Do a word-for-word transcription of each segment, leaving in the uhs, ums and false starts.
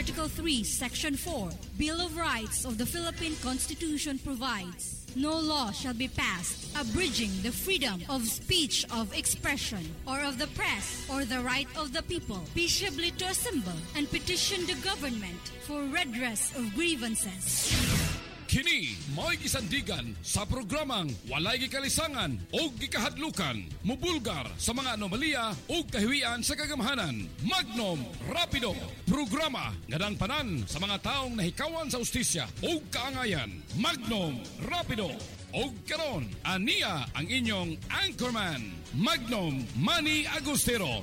Article three, Section four, Bill of Rights of the Philippine Constitution provides, no law shall be passed abridging the freedom of speech, of expression, or of the press, or the right of the people peaceably to assemble and petition the government for redress of grievances. Kini mo'y gisandigan sa programang walay gikalisangan o gikahadlukan, mubulgar sa mga anomalya o kahiwian sa kagamahanan. Magnum Rapido, programa nga nang panan sa mga taong nahikawan sa ustisya o kaangayan. Magnum Rapido. O karon, aniya ang inyong anchorman, Magnum Manny Agustero.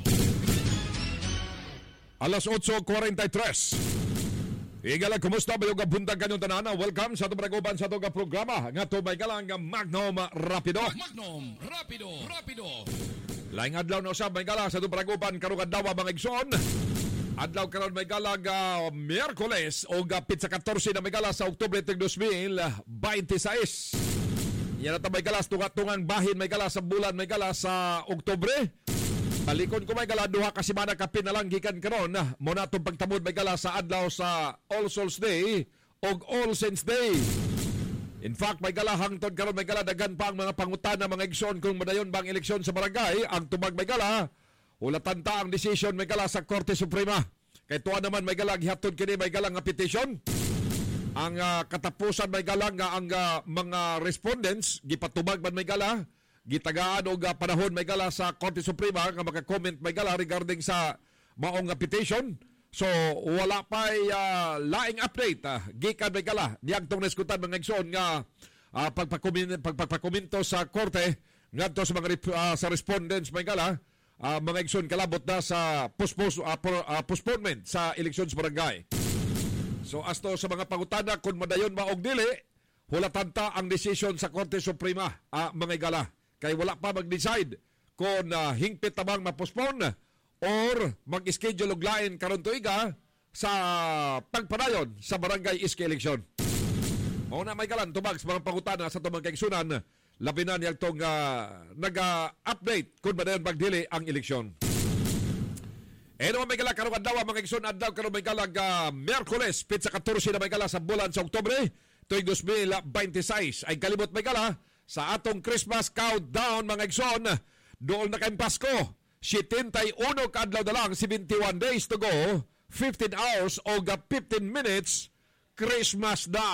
Alas eight forty-three. Igala, kumusta ba yung buntag kanyong tanana? Welcome sa itong paragupan sa itong programa. Nga to may galang Magnum Rapido. Magnum Rapido. Rapido. Laing adlaw na usab may galang sa itong paragupan karong adlaw mga igsoon. Adlaw karon may galang uh, Miyerkules o gapit sa fourteen na may galang sa Oktubre twenty twenty-six. Yan na may galas tunga-tungang bahin may galas sa bulan may galas sa Oktubre. Balikon ko may gala duha ka semana kapin na lang gikan karon mo na itong pagtamod may gala sa adlaw sa All Souls Day o All Saints Day. In fact, may gala hangtod karon may gala dagan pa ang mga pangutana mga igsoon kung madayon bang eleksyon sa barangay. Ang tubag may gala ulatan ta ang decision may gala sa Korte Suprema. Kay tuwa naman may gala gihatod kini may gala nga petition. Ang uh, katapusan may gala nga ang uh, mga respondents gipatubag man may gala gitagaan og panahon may gala sa Korte Suprema nga maka-comment may gala regarding sa maong petition. So wala pa uh, laing update uh, gikan may gala niyagtong naskutan mga igsoon nga uh, pagpakomento pagpakomento sa korte ngadto sa mga uh, sa respondents may gala uh, mga igsoon kalabot na sa postpos, uh, por, uh, postponement sa eleksyon sa barangay. So asto sa mga pangutana kung madayon maog dili hulatan ta ang decision sa Korte Suprema uh, mga gala. Kay wala pa mag-decide kung uh, hingpit tabang ma-postpone or mag-schedule og lain karon tuiga sa pagpadayon sa barangay iski eleksyon. O na may galan tubag sa mga pangutana sa tumang kaigsunan labi na niyang tong uh, nag-update kung madayon magdili ang eleksyon. E naman may gala karong adlaw mga igsoon adlaw karong may galag uh, Miyerkules pizza fourteen na may gala sa bulan sa Oktubre tuig twenty twenty-six ay kalimot may gala sa atong Christmas countdown mga igsoon. Doon na kayong Pasko. seventy-one kadlaw na lang, seventy-one days to go, fifteen hours o fifteen minutes, Christmas na.